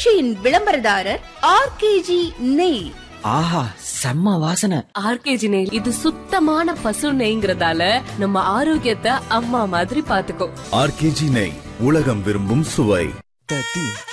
இந்நிகழ்ச்சியின் விளம்பரதாரர் ஆர்கேஜி நெய். ஆஹா, செம்ம வாசனை. ஆர்கேஜி நெய் இது சுத்தமான பசு நெய்ங்கிறதால நம்ம ஆரோக்கியத்தை அம்மா மாதிரி பாத்துக்கோ. ஆர்கேஜி நெய், உலகம் விரும்பும் சுவை.